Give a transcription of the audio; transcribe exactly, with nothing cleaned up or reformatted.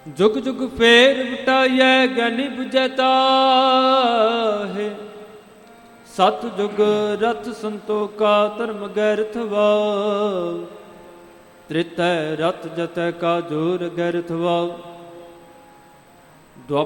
ਜੁਗ ਜੁਗ ਫੇਰ ਵਟਾਈਐ ਗਿਆਨੀ ਬੁਝੈ ਤਾਹੇ। ਸਤ ਜੁਗ ਰਥ ਸੰਤੋਖਾ ਧਰਮ ਗੈਰਥ ਵਾਉ। ਤ੍ਰਿਤੈ ਰਥ ਜਤੈ ਕਾ ਜੋਰ ਗੈਰਥ ਵਾਉ।